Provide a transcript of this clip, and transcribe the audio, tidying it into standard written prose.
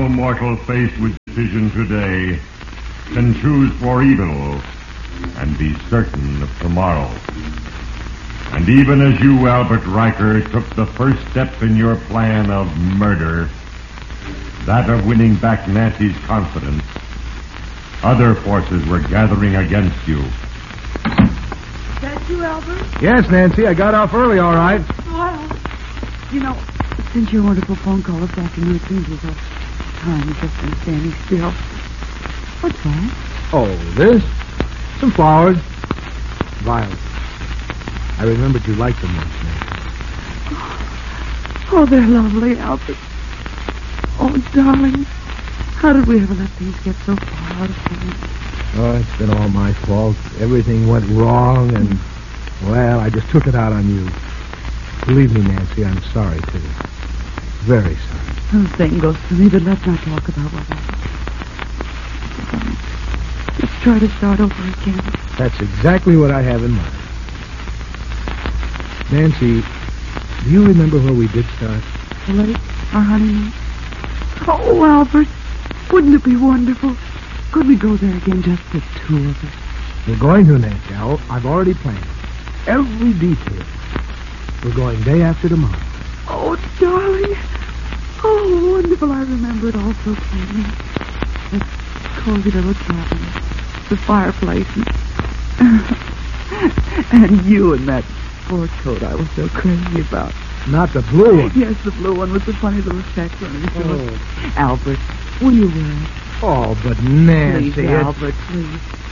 mortal faced with decision today can choose for evil and be certain of tomorrow. And even as you, Albert Riker, took the first step in your plan of murder, that of winning back Nancy's confidence, other forces were gathering against you. Is that you, Albert? Yes, Nancy, I got off early, all right. Well, you know, since your wonderful phone call this afternoon, it seems as though time has just been standing still. What's that? Oh, this? Some flowers. Violets. I remembered you liked them once, Nancy. Oh, they're lovely, Albert. Oh, darling, how did we ever let things get so far out of hand? Oh, it's been all my fault. Everything went wrong, and, well, I just took it out on you. Believe me, Nancy, I'm sorry, too. Very sorry. The same goes for me, but let's not talk about what happened. Let's try to start over again. That's exactly what I have in mind. Nancy, do you remember where we did start? The lake, our honeymoon. Oh, Albert, wouldn't it be wonderful? Could we go there again, just the two of us? We're going to, Nancy. I've already planned every detail. We're going day after tomorrow. Oh, darling. Oh, wonderful. I remember it all so plainly. That cozy little cabin, the fireplace, and you in that sport coat I was so crazy about. Not the blue one. Yes, the blue one with the funny little speck running through it. Albert, will you wear it? Oh, but Nancy... Please, Albert, please.